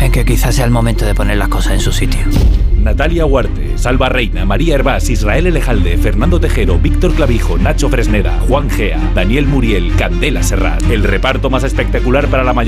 dicen que quizás sea el momento de poner las cosas en su sitio. Natalia Huarte, Salva Reina, María Hervás, Israel Elejalde, Fernando Tejero, Víctor Clavijo, Nacho Fresneda, Juan Gea, Daniel Muriel, Candela Serrat. El reparto más espectacular para la mayor